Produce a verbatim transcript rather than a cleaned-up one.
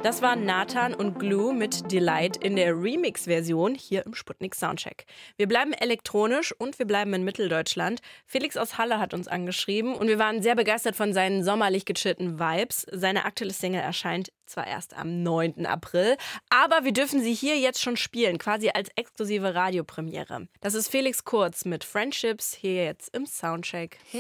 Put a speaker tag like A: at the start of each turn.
A: Das war Nathan und Glue mit Delight in der Remix-Version hier im Sputnik Soundcheck. Wir bleiben elektronisch und wir bleiben in Mitteldeutschland. Felix aus Halle hat uns angeschrieben und wir waren sehr begeistert von seinen sommerlich gechillten Vibes. Seine aktuelle Single erscheint zwar erst am neunten April, aber wir dürfen sie hier jetzt schon spielen, quasi als exklusive Radiopremiere. Das ist Felix Kurz mit Friendships hier jetzt im Soundcheck.